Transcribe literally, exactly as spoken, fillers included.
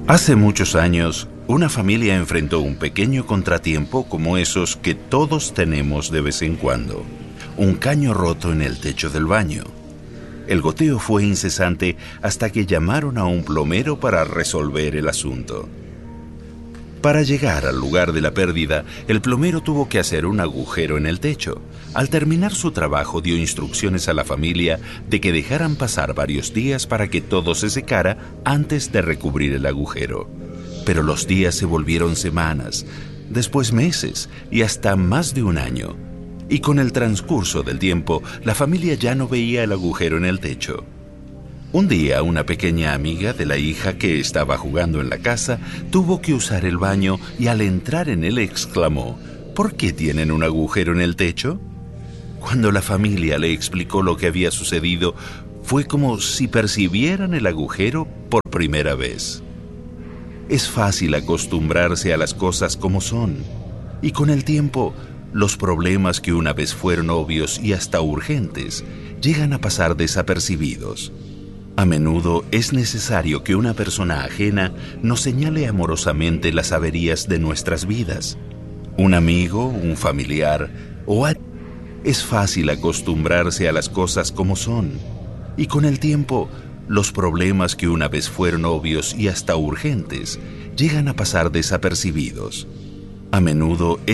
Hace muchos años, una familia enfrentó un pequeño contratiempo como esos que todos tenemos de vez en cuando. Un caño roto en el techo del baño. El goteo fue incesante hasta que llamaron a un plomero para resolver el asunto. Para llegar al lugar de la pérdida, el plomero tuvo que hacer un agujero en el techo. Al terminar su trabajo, dio instrucciones a la familia de que dejaran pasar varios días para que todo se secara antes de recubrir el agujero. Pero los días se volvieron semanas, después meses y hasta más de un año. Y con el transcurso del tiempo, la familia ya no veía el agujero en el techo. Un día, una pequeña amiga de la hija que estaba jugando en la casa tuvo que usar el baño y al entrar en él exclamó: ¿por qué tienen un agujero en el techo? Cuando la familia le explicó lo que había sucedido, fue como si percibieran el agujero por primera vez. Es fácil acostumbrarse a las cosas como son, y con el tiempo, los problemas que una vez fueron obvios y hasta urgentes llegan a pasar desapercibidos. A menudo es necesario que una persona ajena nos señale amorosamente las averías de nuestras vidas. Un amigo, un familiar o alguien. Es fácil acostumbrarse a las cosas como son, y con el tiempo, los problemas que una vez fueron obvios y hasta urgentes llegan a pasar desapercibidos. A menudo es